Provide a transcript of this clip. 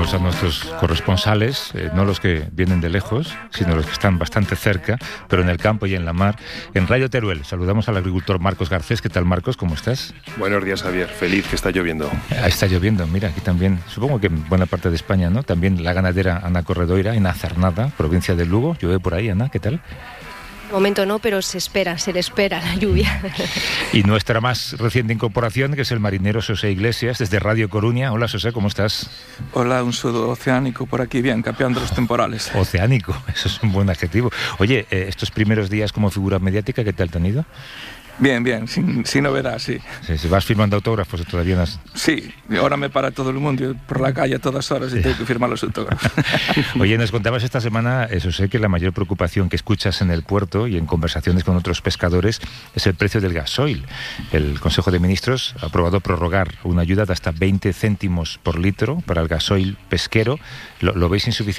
saludamos a nuestros corresponsales, no los que vienen de lejos, sino los que están bastante cerca, pero en el campo y en la mar. En Radio Teruel saludamos al agricultor Marcos Garcés. ¿Qué tal, Marcos? ¿Cómo estás? Buenos días, Javier. Feliz que está lloviendo. Está lloviendo, mira, aquí también. Supongo que en buena parte de España, ¿no? También la ganadera Ana Corredoira, en Azarnada, provincia de Lugo. Llueve por ahí, Ana, ¿qué tal? De momento no, pero se le espera la lluvia. Y nuestra más reciente incorporación, que es el marinero José Iglesias, desde Radio Coruña. Hola, José, ¿cómo estás? Hola, un sudo oceánico por aquí, bien, capeando los temporales. Oceánico, eso es un buen adjetivo. Oye, estos primeros días como figura mediática, ¿qué tal te han ido? Bien, sin novedad, sí. Si vas firmando autógrafos todavía no has... Sí, ahora me para todo el mundo por la calle a todas horas y tengo que firmar los autógrafos. Oye, nos contabas esta semana, eso sé, que la mayor preocupación que escuchas en el puerto y en conversaciones con otros pescadores es el precio del gasoil. El Consejo de Ministros ha aprobado prorrogar una ayuda de hasta 20 céntimos por litro para el gasoil pesquero. ¿Lo veis insuficiente?